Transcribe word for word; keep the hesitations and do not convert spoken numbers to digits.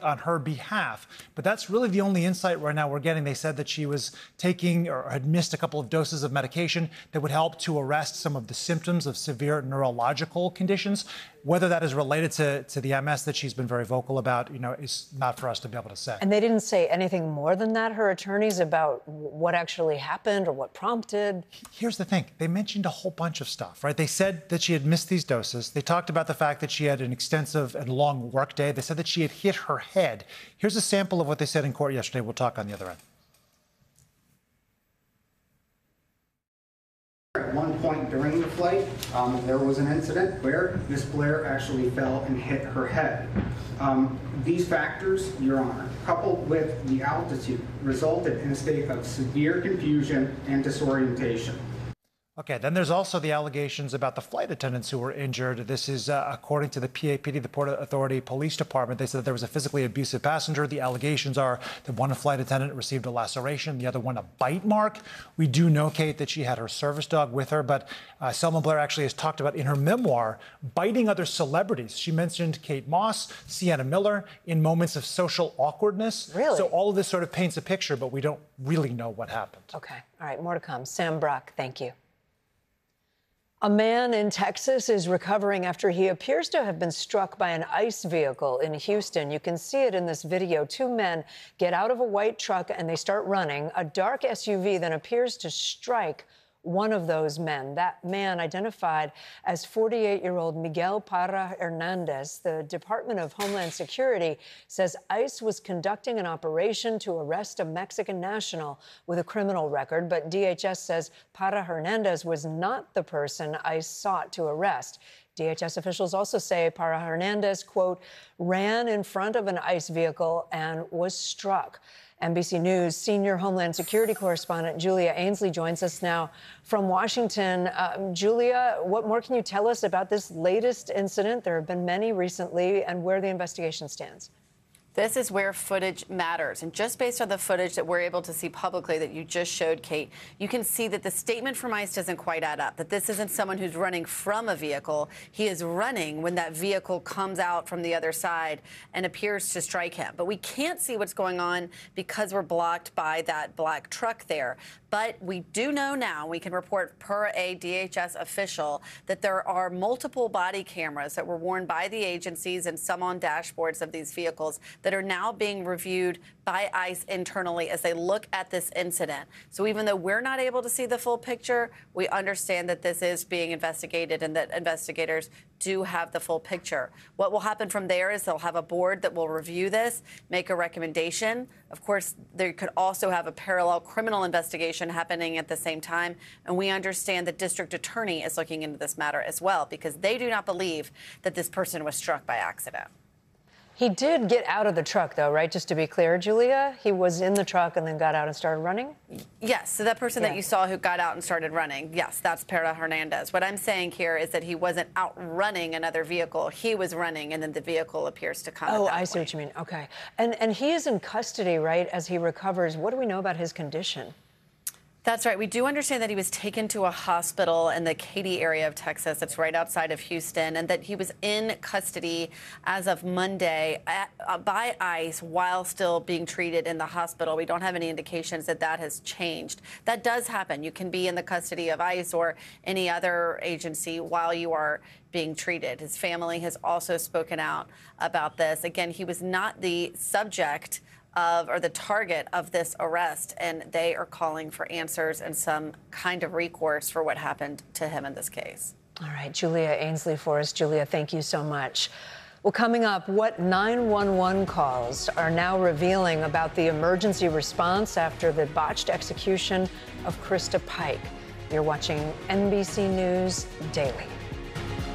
on her behalf. But that's really the only insight right now we're getting. They said that she was taking or had missed a couple of doses of medication that would help to arrest some of the symptoms of severe neurological conditions. Whether that is related to, to the M S that she's been very vocal about, you know, is not for us to be able to say. And they didn't say anything more than that, her attorneys, about what actually happened or what prompted? Here's the thing. They mentioned a whole bunch of stuff, right? They said that she had missed these doses. They talked about the fact that she had an extensive and long work day. They said that she had hit her head. Here's a sample of what they said in court yesterday. We'll talk on the other end. At one point during the flight, um, there was an incident where Miss Blair actually fell and hit her head. Um, these factors, Your Honor, coupled with the altitude, resulted in a state of severe confusion and disorientation. Okay, then there's also the allegations about the flight attendants who were injured. This is uh, according to the P A P D, the Port Authority Police Department. They said that there was a physically abusive passenger. The allegations are that one flight attendant received a laceration, the other one a bite mark. We do know, Kate, that she had her service dog with her, but uh, Selma Blair actually has talked about in her memoir biting other celebrities. She mentioned Kate Moss, Sienna Miller in moments of social awkwardness. Really? So all of this sort of paints a picture, but we don't really know what happened. Okay. All right. More to come. Sam Brock, thank you. A man in Texas is recovering after he appears to have been struck by an ICE vehicle in Houston. You can see it in this video. Two men get out of a white truck and they start running. A dark S U V then appears to strike one of those men. That man identified as forty-eight-year-old Miguel Parra Hernandez. The Department of Homeland Security says ICE was conducting an operation to arrest a Mexican national with a criminal record, but D H S says Parra Hernandez was not the person ICE sought to arrest. D H S officials also say Parra Hernandez, quote, ran in front of an ICE vehicle and was struck. N B C News senior Homeland Security correspondent Julia Ainsley joins us now from Washington. Uh, Julia, what more can you tell us about this latest incident? There have been many recently, and where the investigation stands. This is where footage matters. And just based on the footage that we're able to see publicly that you just showed, Kate, you can see that the statement from ICE doesn't quite add up, that this isn't someone who's running from a vehicle. He is running when that vehicle comes out from the other side and appears to strike him. But we can't see what's going on because we're blocked by that black truck there. But we do know now, we can report per a D H S official, that there are multiple body cameras that were worn by the agencies and some on dashboards of these vehicles that are now being reviewed by ICE internally as they look at this incident. So even though we're not able to see the full picture, we understand that this is being investigated and that investigators do have the full picture. What will happen from there is they'll have a board that will review this, make a recommendation. Of course, they could also have a parallel criminal investigation happening at the same time. And we understand the district attorney is looking into this matter as well, because they do not believe that this person was struck by accident. He did get out of the truck, though, right? Just to be clear, Julia, he was in the truck and then got out and started running? Yes. So that person yeah. that you saw who got out and started running, yes, that's Parra Hernandez. What I'm saying here is that he wasn't outrunning another vehicle. He was running, and then the vehicle appears to come. Oh, at that I point. see what you mean. Okay. And, and he is in custody, right, as he recovers. What do we know about his condition? That's right. We do understand that he was taken to a hospital in the Katy area of Texas. It's right outside of Houston, and that he was in custody as of Monday at, uh, by ICE while still being treated in the hospital. We don't have any indications that that has changed. That does happen. You can be in the custody of ICE or any other agency while you are being treated. His family has also spoken out about this. Again, he was not the subject of or the target of this arrest, and they are calling for answers and some kind of recourse for what happened to him in this case. All right, Julia Ainsley for us. Julia, thank you so much. Well, coming up, what nine one one calls are now revealing about the emergency response after the botched execution of Krista Pike. You're watching N B C News Daily.